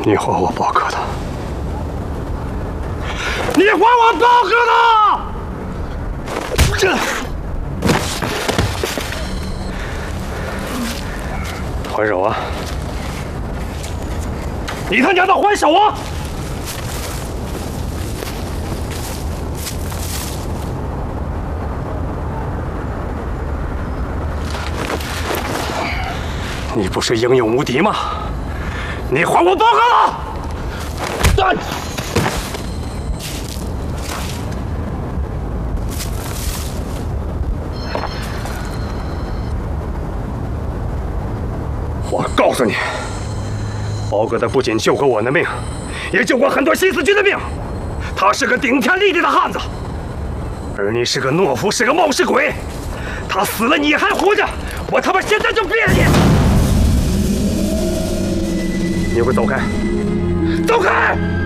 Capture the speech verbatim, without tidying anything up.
你还我包哥的！你还我包哥的！这还手啊！你他娘的还手啊！你不是英勇无敌吗？你还我包哥的！啊！我告诉你，包哥的不仅救过我的命，也救过很多新四军的命。他是个顶天立地的汉子，而你是个懦夫，是个冒失鬼。他死了，你还活着，我他妈现在就毙了你！你给我走开！走开！